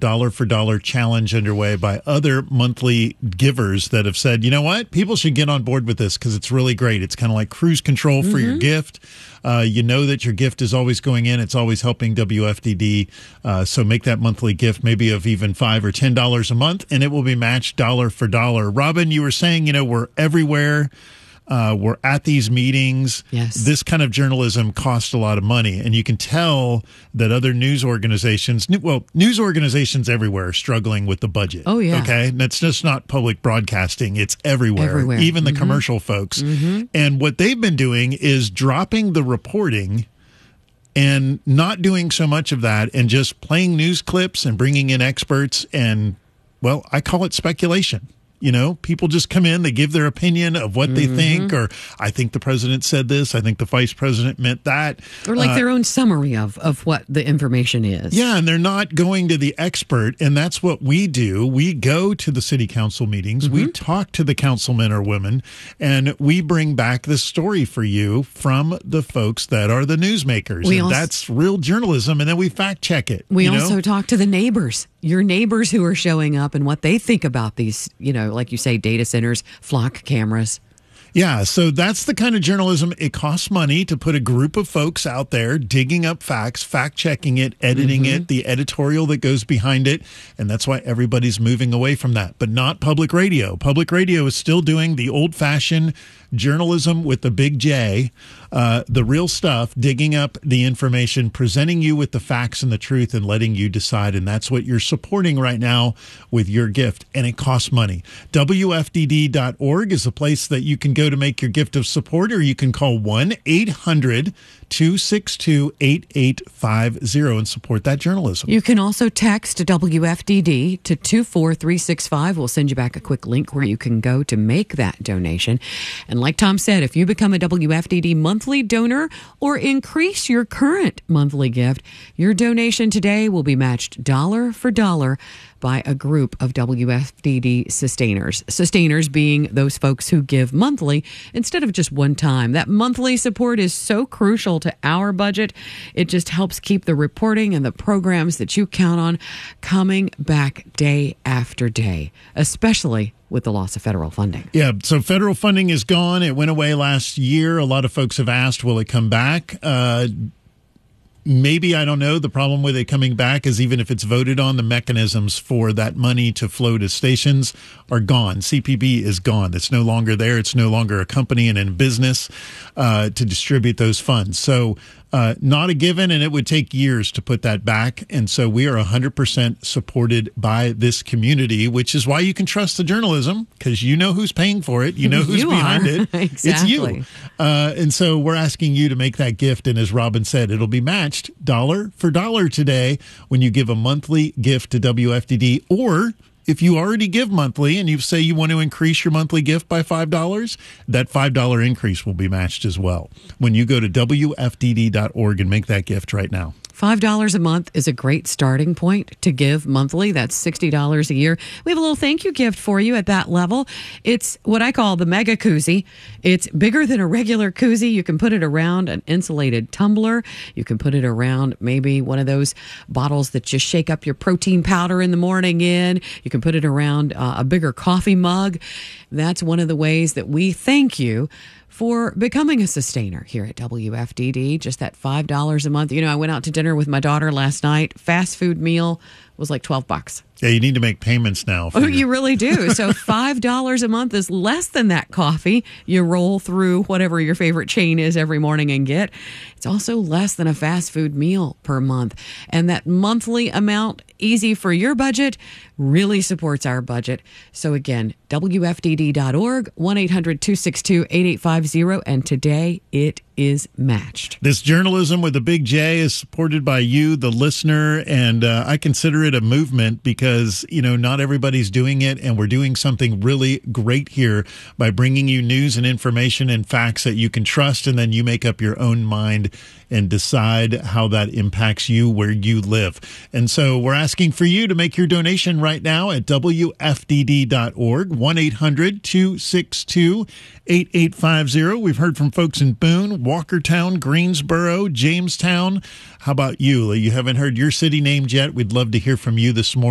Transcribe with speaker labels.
Speaker 1: dollar for dollar challenge underway by other monthly givers that have said, you know what, people should get on board with this because it's really great. It's kind of like cruise control for your gift. You know that your gift is always going in. It's always helping WFDD. So make that monthly gift maybe of even $5 or $10 a month, and it will be matched dollar for dollar. Robin, you were saying, we're everywhere. We're at these meetings.
Speaker 2: Yes.
Speaker 1: This kind of journalism costs a lot of money. And you can tell that other news organizations everywhere are struggling with the budget.
Speaker 2: Oh, yeah.
Speaker 1: Okay. And it's just not public broadcasting. It's everywhere. Even the commercial folks. And what they've been doing is dropping the reporting and not doing so much of that and just playing news clips and bringing in experts. And, well, I call it speculation. People just come in, they give their opinion of what they think, or I think the president said this, I think the vice president meant that.
Speaker 2: Or like their own summary of what the information is.
Speaker 1: Yeah, and they're not going to the expert, and that's what we do. We go to the city council meetings, we talk to the councilmen or women, and we bring back the story for you from the folks that are the newsmakers. That's real journalism, and then we fact check it.
Speaker 2: We also talk to the neighbors. Your neighbors who are showing up and what they think about these, like you say, data centers, flock cameras.
Speaker 1: Yeah, so that's the kind of journalism. It costs money to put a group of folks out there digging up facts, fact-checking it, editing it, the editorial that goes behind it, and that's why everybody's moving away from that, but not public radio. Public radio is still doing the old-fashioned journalism with the big J, the real stuff, digging up the information, presenting you with the facts and the truth, and letting you decide, and that's what you're supporting right now with your gift, and it costs money. WFDD.org is a place that you can go to make your gift of support, or you can call 1-800-262-8850 and support that journalism.
Speaker 2: You can also text WFDD to 24365. We'll send you back a quick link where you can go to make that donation. And like Tom said, if you become a WFDD monthly donor or increase your current monthly gift, your donation today will be matched dollar for dollar by a group of WFDD sustainers. Sustainers being those folks who give monthly instead of just one time. That monthly support is so crucial to our budget. It just helps keep the reporting and the programs that you count on coming back day after day, especially with the loss of federal funding.
Speaker 1: Yeah, so federal funding is gone. It went away last year. A lot of folks have asked, will it come back? Maybe, I don't know. The problem with it coming back is even if it's voted on, the mechanisms for that money to flow to stations are gone. CPB is gone. It's no longer there. It's no longer a company and in business to distribute those funds. So not a given, and it would take years to put that back. And so we are 100% supported by this community, which is why you can trust the journalism, because you know who's paying for it. You know who's behind it.
Speaker 2: Exactly.
Speaker 1: It's you. And so we're asking you to make that gift. And as Robin said, it'll be matched dollar for dollar today when you give a monthly gift to WFDD, or if you already give monthly and you say you want to increase your monthly gift by $5, that $5 increase will be matched as well when you go to WFDD.org and make that gift right now.
Speaker 2: $5 a month is a great starting point to give monthly. That's $60 a year. We have a little thank you gift for you at that level. It's what I call the mega koozie. It's bigger than a regular koozie. You can put it around an insulated tumbler. You can put it around maybe one of those bottles that you shake up your protein powder in the morning in. You can put it around a bigger coffee mug. That's one of the ways that we thank you for becoming a sustainer here at WFDD. Just that $5 a month. I went out to dinner with my daughter last night. Fast food meal was like $12.
Speaker 1: Yeah, you need to make payments now.
Speaker 2: You really do. So $5 a month is less than that coffee you roll through whatever your favorite chain is every morning and get. It's also less than a fast food meal per month. And that monthly amount, easy for your budget, really supports our budget. So again, WFDD.org, 1-800-262-8850. And today it is matched.
Speaker 1: This journalism with a big J is supported by you, the listener, and I consider it a movement because, not everybody's doing it, and we're doing something really great here by bringing you news and information and facts that you can trust, and then you make up your own mind and decide how that impacts you where you live. And so we're asking for you to make your donation right now at WFDD.org, 1-800-262-8850. We've heard from folks in Boone, Walkertown, Greensboro, Jamestown. How about you? You haven't heard your city named yet. We'd love to hear from you this morning.